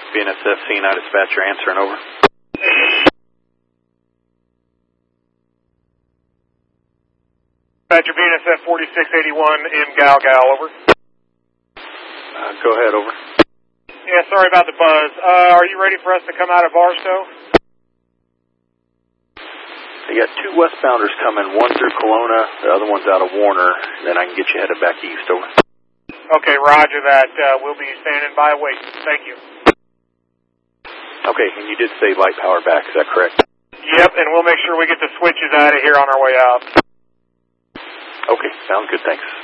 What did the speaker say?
BNSF CNI dispatcher answering, over. Dispatcher BNSF 4681 in Gal, over. Go ahead, over. Yeah, sorry about the buzz. Are you ready for us to come out of Barstow? You got two westbounders coming, one through Kelowna, the other one's out of Warner, then I can get you headed back east, over. Okay, roger that. We'll be standing by waiting. Thank you. Okay, and you did say light power back, is that correct? Yep, and we'll make sure we get the switches out of here on our way out. Okay, sounds good, thanks.